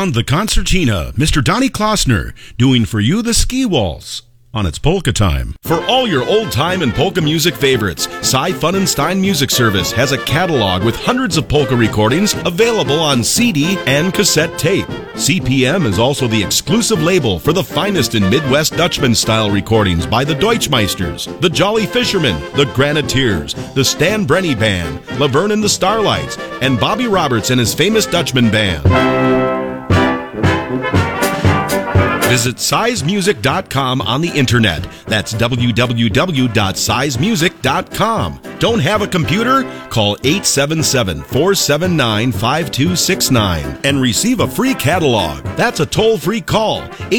on the concertina, Mr. Donnie Klossner, doing for you the ski waltz on its polka time. For all your old-time and polka music favorites, Cy Funenstein Music Service has a catalog with hundreds of polka recordings available on CD and cassette tape. CPM is also the exclusive label for the finest in Midwest Dutchman-style recordings by the Deutschmeisters, the Jolly Fishermen, the Graniteers, the Stan Brenny Band, Laverne and the Starlights, and Bobby Roberts and his famous Dutchman Band. Visit sizemusic.com on the internet. That's www.sizemusic.com. Don't have a computer? Call 877-479-5269 and receive a free catalog. That's a toll-free call.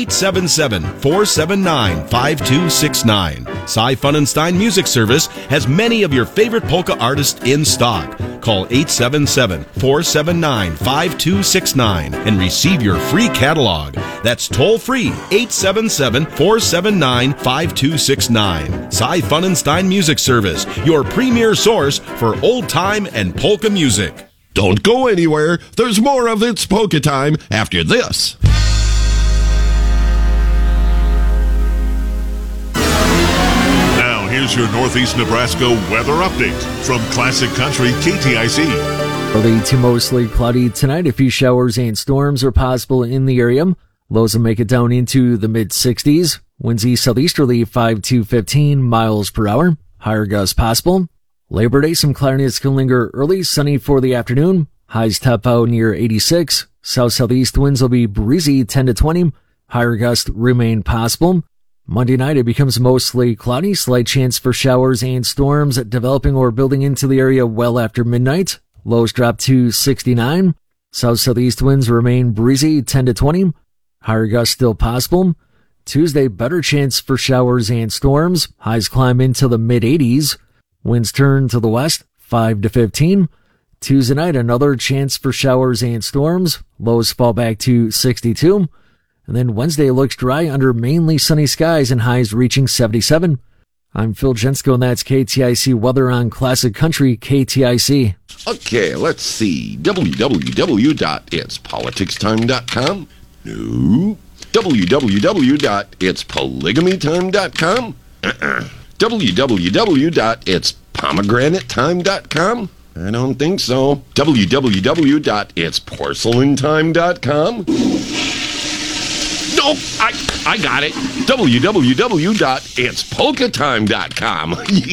877-479-5269. Cy Funenstein Music Service has many of your favorite polka artists in stock. Call 877-479-5269 and receive your free catalog. That's toll-free, 877-479-5269. Cy Funenstein Music Service, your premier source for old-time and polka music. Don't go anywhere. There's more of It's Polka Time after this. Now, here's your Northeast Nebraska weather update from Classic Country KTIC. Early to mostly cloudy tonight. A few showers and storms are possible in the area. Lows will make it down into the mid-60s. Winds east southeasterly 5 to 15 miles per hour. Higher gusts possible. Labor Day, some cloudiness can linger early. Sunny for the afternoon. Highs top out near 86. South-southeast winds will be breezy 10 to 20. Higher gusts remain possible. Monday night, it becomes mostly cloudy. Slight chance for showers and storms developing or building into the area well after midnight. Lows drop to 69. South-southeast winds remain breezy 10 to 20. Higher gusts still possible. Tuesday, better chance for showers and storms. Highs climb into the mid-80s. Winds turn to the west, 5 to 15. Tuesday night, another chance for showers and storms. Lows fall back to 62. And then Wednesday looks dry under mainly sunny skies and highs reaching 77. I'm Phil Jensko, and that's KTIC weather on Classic Country KTIC. Okay, let's see. www.itspoliticstime.com. No. www.itspolygamytime.com. www.itspomegranatetime.com. I don't think so. www.itsporcelanetime.com. Nope, I got it. www.itspolkatime.com.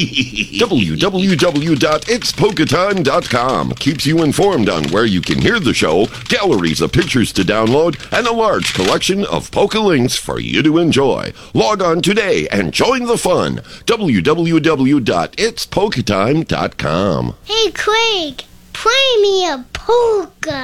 www.itspolkatime.com keeps you informed on where you can hear the show, galleries of pictures to download, and a large collection of polka links for you to enjoy. Log on today and join the fun. www.itspolkatime.com. Hey, Craig, play me a polka.